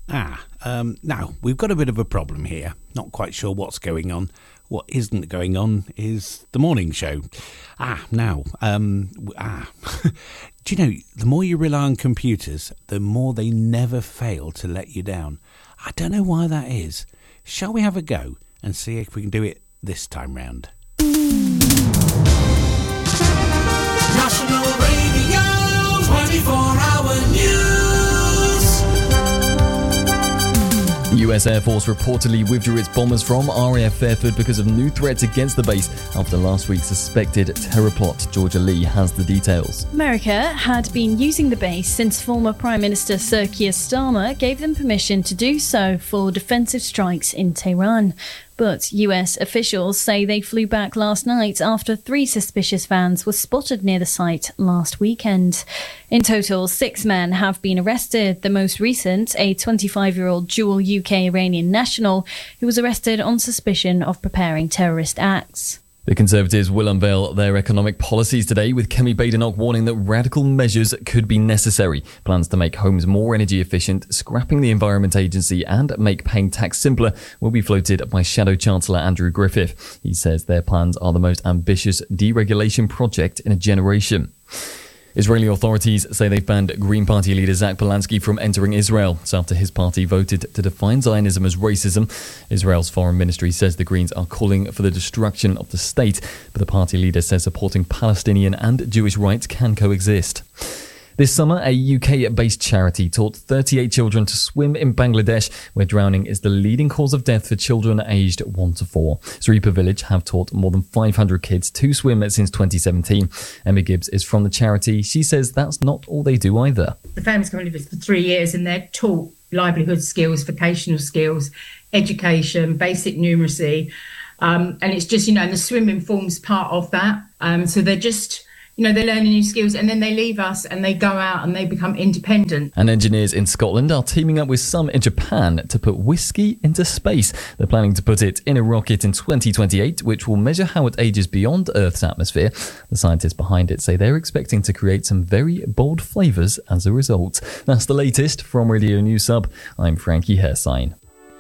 Now, we've got a bit of a problem here. Not quite sure what's going on. What isn't going on is the morning show. Do you know, the more you rely on computers, the more they never fail to let you down. I don't know why that is. Shall we have a go and see if we can do it this time round? National Radio, 24-hour news. The US Air Force reportedly withdrew its bombers from RAF Fairford because of new threats against the base after last week's suspected terror plot. Georgia Lee has the details. America had been using the base since former Prime Minister Sir Keir Starmer gave them permission to do so for defensive strikes in Tehran. But US officials say they flew back last night after 3 suspicious vans were spotted near the site last weekend. In total, 6 men have been arrested. The most recent, a 25-year-old dual UK-Iranian national who was arrested on suspicion of preparing terrorist acts. The Conservatives will unveil their economic policies today, with Kemi Badenoch warning that radical measures could be necessary. Plans to make homes more energy efficient, scrapping the Environment Agency and make paying tax simpler will be floated by Shadow Chancellor Andrew Griffith. He says their plans are the most ambitious deregulation project in a generation. Israeli authorities say they've banned Green Party leader Zach Polanski from entering Israel. It's after his party voted to define Zionism as racism. Israel's foreign ministry says the Greens are calling for the destruction of the state, but the party leader says supporting Palestinian and Jewish rights can coexist. This summer, a UK-based charity taught 38 children to swim in Bangladesh, where drowning is the leading cause of death for children aged 1 to 4. Sripa Village have taught more than 500 kids to swim since 2017. Emma Gibbs is from the charity. She says that's not all they do either. The families come in for 3 years and they're taught livelihood skills, vocational skills, education, basic numeracy. And it's just, and the swimming forms part of that. So they're just... they're learning new skills and then they leave us and they go out and they become independent. And engineers in Scotland are teaming up with some in Japan to put whiskey into space. They're planning to put it in a rocket in 2028, which will measure how it ages beyond Earth's atmosphere. The scientists behind it say they're expecting to create some very bold flavours as a result. That's the latest from Radio News Sub. I'm Frankie Hersign.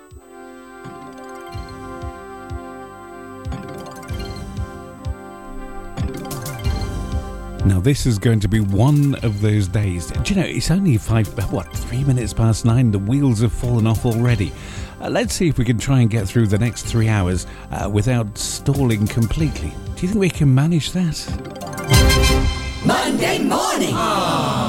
Now, this is going to be one of those days. Do you know, it's only 3 minutes past 9. The wheels have fallen off already. Let's see if we can try and get through the next 3 hours without stalling completely. Do you think we can manage that? Monday morning.